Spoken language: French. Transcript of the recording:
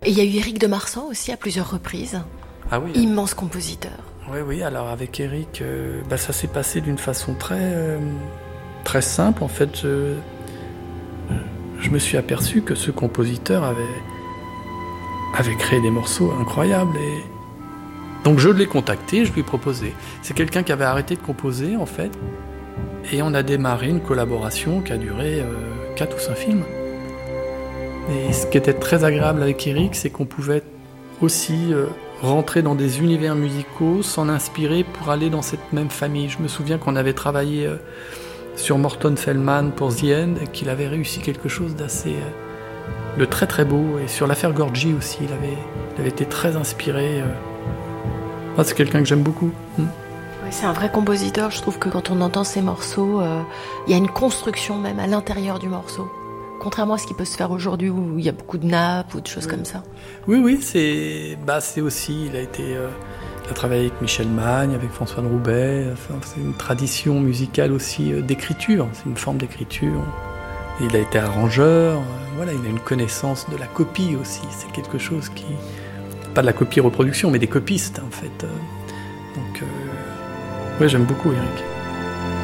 Et il y a eu Éric de Marsan aussi à plusieurs reprises. Ah oui. Immense compositeur. Oui. Alors avec Éric, ça s'est passé d'une façon très simple. En fait, je me suis aperçu que ce compositeur avait créé des morceaux incroyables. Et donc je l'ai contacté, je lui ai proposé. C'est quelqu'un qui avait arrêté de composer, en fait. Et on a démarré une collaboration qui a duré 4 ou 5 films. Et ce qui était très agréable avec Éric, c'est qu'on pouvait aussi rentrer dans des univers musicaux, s'en inspirer pour aller dans cette même famille. Je me souviens qu'on avait travaillé sur Morton Feldman pour The End, et qu'il avait réussi quelque chose de très très beau. Et sur l'affaire Gorgie aussi, il avait été très inspiré. C'est quelqu'un que j'aime beaucoup. Oui, c'est un vrai compositeur. Je trouve que quand on entend ses morceaux, il y a une construction même à l'intérieur du morceau. Contrairement à ce qui peut se faire aujourd'hui où il y a beaucoup de nappes ou de choses comme ça. Oui, c'est aussi, il a travaillé avec Michel Magne, avec François de Roubaix. C'est une tradition musicale aussi d'écriture, c'est une forme d'écriture. Et il a été arrangeur, il a une connaissance de la copie aussi. C'est quelque chose qui... Pas de la copie-reproduction, mais des copistes en fait. Donc, j'aime beaucoup Éric.